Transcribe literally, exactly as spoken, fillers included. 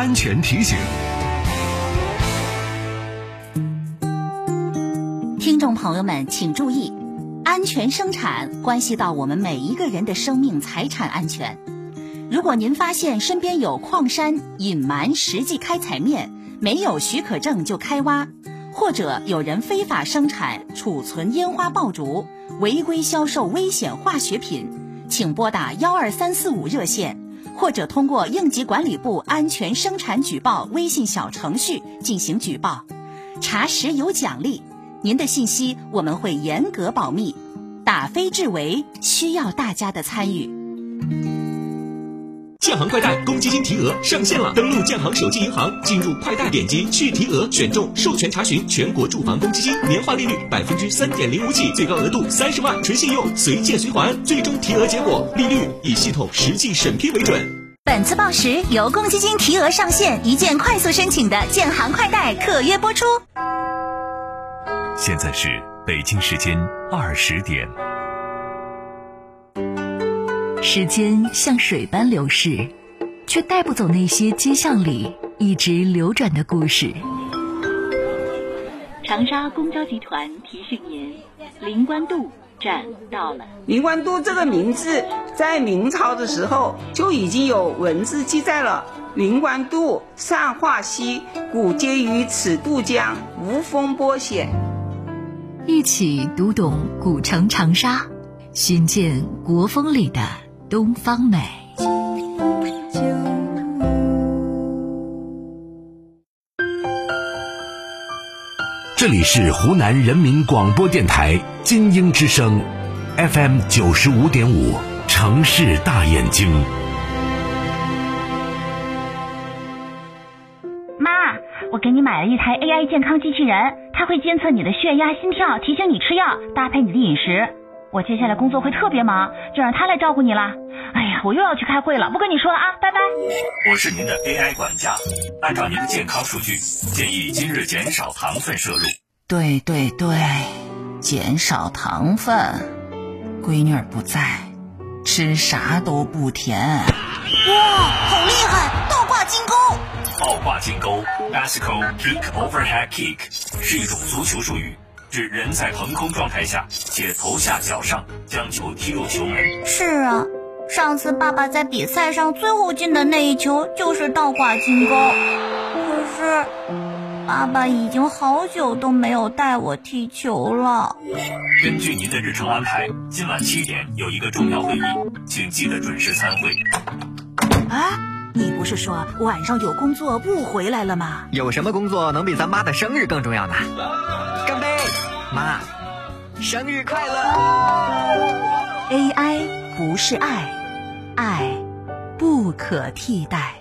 安全提醒。 听众朋友们请注意，安全生产关系到我们每一个人的生命财产安全。如果您发现身边有矿山隐瞒实际开采面，没有许可证就开挖，或者有人非法生产储存烟花爆竹，违规销售危险化学品，请拨打幺二三四五热线，或者通过应急管理部安全生产举报微信小程序进行举报，查实有奖励，您的信息我们会严格保密，打非治为需要大家的参与。 建行快贷公积金提额上线了，登录建行手机银行，进入快贷，点击去提额，选中授权查询全国住房公积金，年化利率百分之三点零五起，最高额度三十万，纯信用，随借随还，最终提额结果利率以系统实际审批为准。 本次报时由公积金提额上线一键快速申请的建行快贷特约播出。 现在是北京时间二十点。 时间像水般流逝，却带不走那些街巷里一直流转的故事。 长沙公交集团提醒您，灵官渡站到了。 灵官渡这个名字在明朝的时候就已经有文字记载了。灵官渡善化溪，古接于此渡江，无风波险。 一起读懂古城长沙，寻见国风里的东方美。 这里是湖南人民广播电台金鹰之声 F M 九十五点五，城市大眼睛。 妈，我给你买了一台 A I 健康机器人，它会监测你的血压、心跳，提醒你吃药，搭配你的饮食。我接下来工作会特别忙，就让他来照顾你啦。哎呀，我又要去开会了，不跟你说了啊，拜拜。 我是您的 A I 管家，按照您的健康数据，建议今日减少糖分摄入。 对对对，减少糖分。闺女儿不在，吃啥都不甜。哇，好厉害！倒挂金钩。 倒挂金钩 Bicycle Kick Overhead Kick 是一种足球术语，指人在腾空状态下且头下脚上将球踢入球门。 是啊，上次爸爸在比赛上最后进的那一球就是倒挂金钩。可是爸爸已经好久都没有带我踢球了。 根据您的日程安排，今晚七点有一个重要会议，请记得准时参会。 啊，你不是说晚上有工作不回来了吗？ 有什么工作能比咱妈的生日更重要呢？干杯，妈，生日快乐。 A I 不是爱，爱不可替代。